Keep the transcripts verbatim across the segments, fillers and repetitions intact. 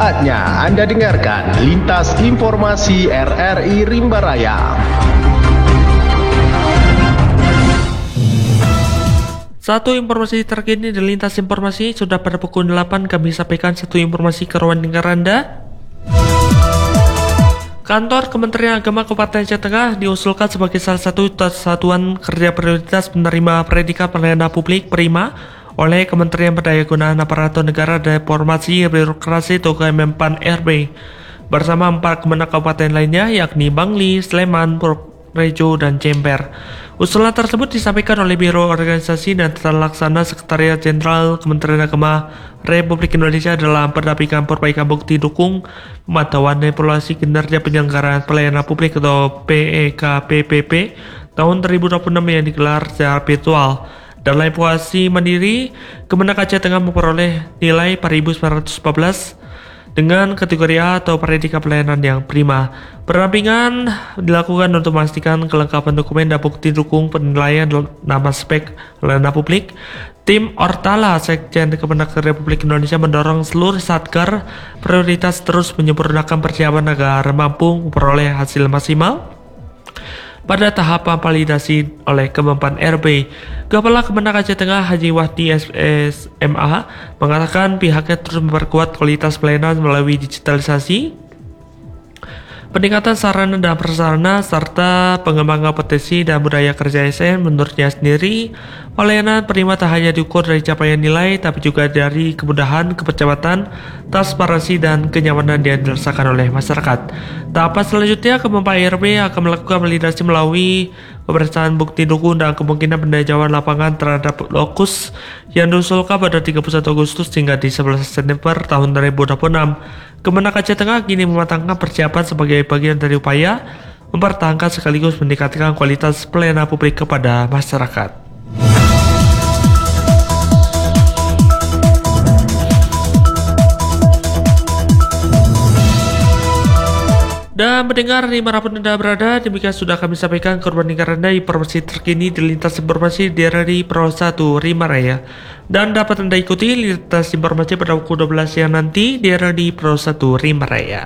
Saatnya Anda dengarkan Lintas Informasi R R I Rimba Raya. Satu informasi terkini di Lintas Informasi. Sudah pada pukul delapan kami sampaikan satu informasi ke ruang dengar Anda. Kantor Kementerian Agama Kabupaten Aceh Tengah diusulkan sebagai salah satu satuan kerja prioritas penerima predikat pelayanan publik prima oleh Kementerian Pendayagunaan Aparatur Negara dan Reformasi Birokrasi atau Kemenpan R B bersama empat kemenang kabupaten lainnya yakni Bangli, Sleman, Purworejo, dan Jember. Usulan tersebut disampaikan oleh Biro Organisasi dan Tata Laksana Sekretariat Jenderal Kementerian Agama Republik Indonesia dalam pendampingan perbaikan bukti dukung pemantauan dan evaluasi kinerja penyelenggaraan pelayanan publik atau P E K P P P tahun dua ribu dua puluh enam yang digelar secara virtual. Dalam evaluasi mandiri, Kemenang Aceh Tengah memperoleh nilai empat ribu sembilan ratus empat belas dengan kategori A atau predikat pelayanan yang prima. Pendampingan dilakukan untuk memastikan kelengkapan dokumen dan bukti dukung penilaian nama spek pelayanan publik. Tim Ortala Sekjen Kemenang Republik Indonesia mendorong seluruh satker prioritas terus menyempurnakan persiapan agar mampu memperoleh hasil maksimal pada tahapan validasi oleh Kemenpan R B. Kepala Kemenang Aceh Tengah Haji Wahdi S M A mengatakan pihaknya terus memperkuat kualitas pelayanan melalui digitalisasi, peningkatan sarana dan prasarana, serta pengembangan potensi dan budaya kerja A S N. Menurutnya sendiri, pelayanan prima tak hanya diukur dari capaian nilai, tapi juga dari kemudahan, kecepatan, transparansi, dan kenyamanan yang dirasakan oleh masyarakat. Tahapan selanjutnya, Kemenpan R B akan melakukan validasi melalui pemeriksaan bukti dukung dan kemungkinan peninjauan lapangan terhadap lokus yang diusulkan pada tiga puluh satu Agustus hingga di sebelas September tahun dua ribu dua puluh enam. Kemenang Aceh Tengah kini mematangkan persiapan sebagai bagian dari upaya mempertahankan sekaligus meningkatkan kualitas pelayanan publik kepada masyarakat. Dan mendengar dimanapun Anda berada, demikian sudah kami sampaikan ke ruang dengar Anda informasi terkini di Lintas Informasi di R R I Pro satu Rimba Raya. Dan dapat Anda ikuti Lintas Informasi pada pukul dua belas siang nanti di R R I Pro satu Rimba Raya.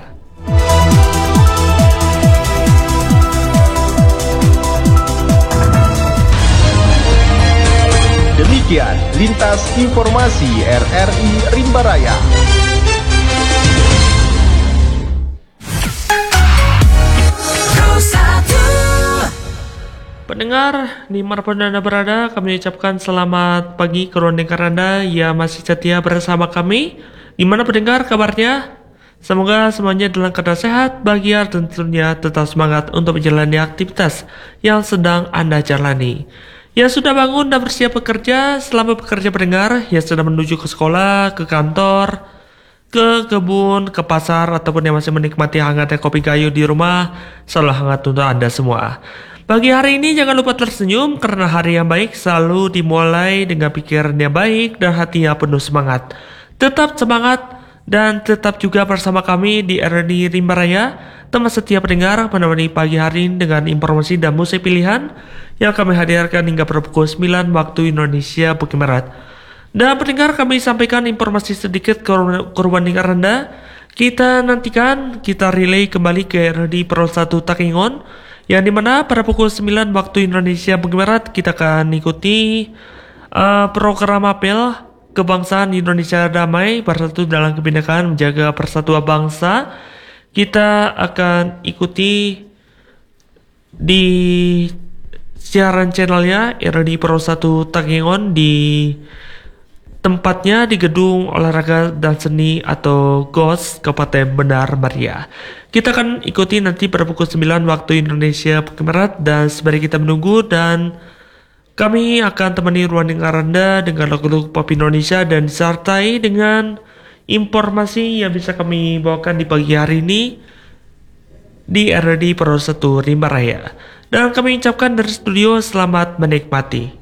Demikian Lintas Informasi R R I Rimba Raya. Pendengar, dimanapun Anda berada, kami ucapkan selamat pagi ke ruang dengar Anda yang masih setia bersama kami. Gimana pendengar kabarnya? Semoga semuanya dalam keadaan sehat, bahagia, dan tentunya tetap semangat untuk menjalani aktivitas yang sedang Anda jalani. Yang sudah bangun dan bersiap bekerja, selamat bekerja pendengar. Yang sudah menuju ke sekolah, ke kantor, ke kebun, ke pasar, ataupun yang masih menikmati hangatnya kopi gayo di rumah, selalu hangat untuk Anda semua. Pagi hari ini jangan lupa tersenyum karena hari yang baik selalu dimulai dengan pikiran yang baik dan hati yang penuh semangat. Tetap semangat dan tetap juga bersama kami di R R I Rimba Raya, teman setia pendengar menemani pagi hari ini dengan informasi dan musik pilihan yang kami hadirkan hingga pukul sembilan waktu Indonesia bagian Barat. Dan pendengar, kami sampaikan informasi sedikit ke ruang dengar Anda. Kita nantikan kita relay kembali ke R R I Pro satu Takengon, yang dimana pada pukul sembilan waktu Indonesia bagian Barat kita akan ikuti uh, program apel kebangsaan Indonesia damai, bersatu dalam kebinekaan, menjaga persatuan bangsa. Kita akan ikuti di siaran channelnya R R I Pro satu Takengon di tempatnya di Gedung Olahraga dan Seni atau G O S Kabupaten Benar Meriah. Kita akan ikuti nanti pada pukul sembilan waktu Indonesia bagian Barat, dan sembari kita menunggu dan kami akan temani ruang dengar Anda dengan lagu-lagu pop Indonesia dan disertai dengan informasi yang bisa kami bawakan di pagi hari ini di R R I Pro satu Rimba Raya. Dan kami ucapkan dari studio selamat menikmati.